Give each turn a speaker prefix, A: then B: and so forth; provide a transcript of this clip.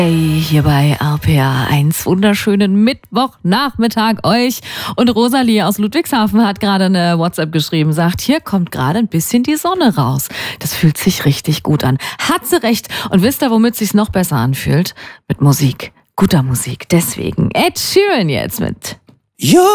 A: Hey, hier bei RPA 1 wunderschönen Mittwochnachmittag euch. Und Rosalie aus Ludwigshafen hat gerade eine WhatsApp geschrieben, sagt, hier kommt gerade ein bisschen die Sonne raus. Das fühlt sich richtig gut an. Hat sie recht. Und wisst ihr, womit es sich noch besser anfühlt? Mit Musik. Guter Musik. Deswegen Ed Sheeran jetzt mit